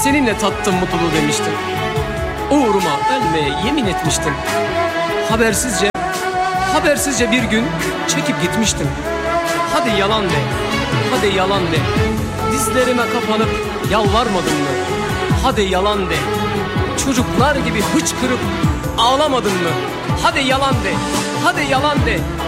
seninle tattım mutluluğu demiştim. Uğruma ölmeye yemin etmiştim. Habersizce bir gün çekip gitmiştim. Hadi yalan de, hadi yalan de. Dizlerime kapanıp yalvarmadın mı? Hadi yalan de. Çocuklar gibi hıçkırıp ağlamadın mı? Hadi yalan de, hadi yalan de.